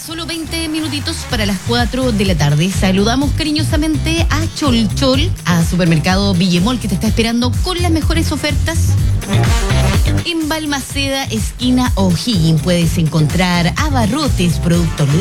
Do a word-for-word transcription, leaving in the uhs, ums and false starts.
Solo veinte minutitos para las cuatro de la tarde. Saludamos cariñosamente a Cholchol, a Supermercado Villemol, que te está esperando con las mejores ofertas. En Balmaceda, esquina O'Higgins, puedes encontrar abarrotes, productos